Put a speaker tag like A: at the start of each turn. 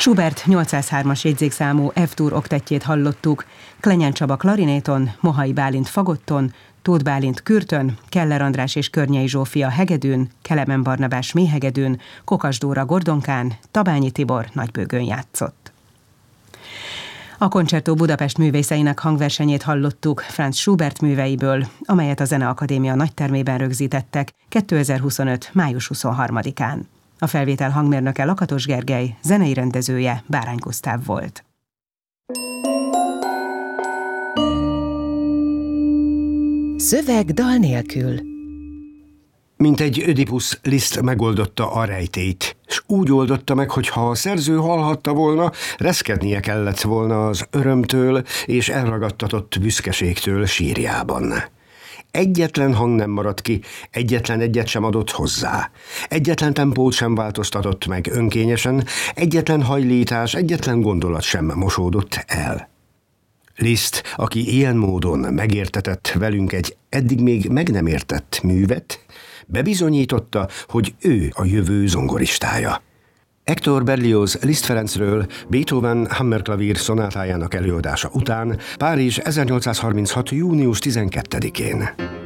A: Schubert 803-as jegyzékszámú F-dur oktettjét hallottuk, Klenyen Csaba klarinéton, Mohai Bálint fagotton, Tóth Bálint kürtön, Keller András és Környei Zsófia hegedűn, Kelemen Barnabás méhegedűn, Kokas Dóra gordonkán, Tabányi Tibor nagybőgőn játszott. A Concerto Budapest művészeinek hangversenyét hallottuk Franz Schubert műveiből, amelyet a Zeneakadémia nagytermében rögzítettek 2025. május 23-án. A felvétel hangmérnöke Lakatos Gergely, zenei rendezője Bárány Gusztáv volt.
B: Szöveg dal nélkül.
C: Mint egy Ödipusz, Liszt megoldotta a rejtélyt, s úgy oldotta meg, hogy ha a szerző hallhatta volna, reszkednie kellett volna az örömtől és elragadtatott büszkeségtől sírjában. Egyetlen hang nem maradt ki, egyetlen egyet sem adott hozzá. Egyetlen tempót sem változtatott meg önkényesen, egyetlen hajlítás, egyetlen gondolat sem mosódott el. Liszt, aki ilyen módon megértetett velünk egy eddig még meg nem értett művet, bebizonyította, hogy ő a jövő zongoristája. Hector Berlioz Liszt Ferencről Beethoven hammerklavír szonátájának előadása után Párizs 1836. június 12-én.